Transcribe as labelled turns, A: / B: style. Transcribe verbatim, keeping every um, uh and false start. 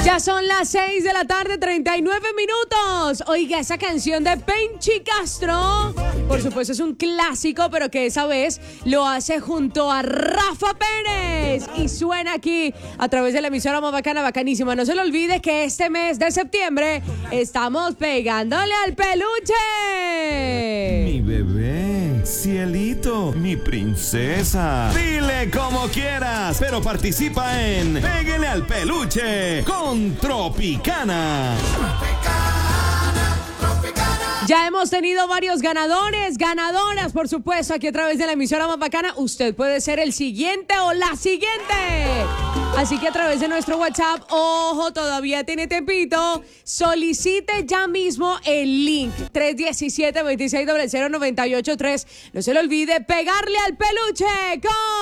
A: Ya son las seis de la tarde, treinta y nueve minutos. Oiga, esa canción de Penchi Castro, por supuesto es un clásico, pero que esa vez lo hace junto a Rafa Pérez. Y suena aquí a través de la emisora más bacana, bacanísima. No se le olvide que este mes de septiembre estamos pegándole al peluche.
B: Mi bebé, cielito, mi princesa. Dile como quieras, pero participa en Pégale al Peluche con Tropicana.
A: Ya hemos tenido varios ganadores, ganadoras, por supuesto, aquí a través de la emisora más bacana. Usted puede ser el siguiente o la siguiente. Así que a través de nuestro WhatsApp, ojo, todavía tiene tempito, solicite ya mismo el link tres uno siete, dos seis cero cero nueve ocho tres. No se le olvide pegarle al peluche con